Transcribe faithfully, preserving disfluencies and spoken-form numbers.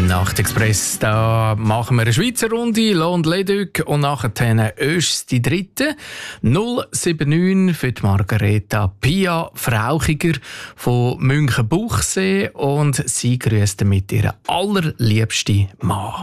Nachtexpress, da machen wir eine Schweizer Runde, Lond Leduc und nachher Öst die dritte. null sieben neun für die Margareta Pia Frauchiger von Münchenbuchsee und sie grüßt mit ihrem allerliebsten Mann.